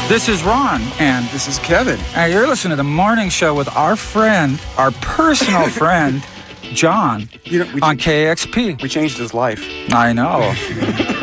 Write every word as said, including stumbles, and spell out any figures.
This is Ron, and This is Kevin. and you're listening to the morning show with our friend, our personal friend, John, You know, we, on K X P. we changed his life. I know.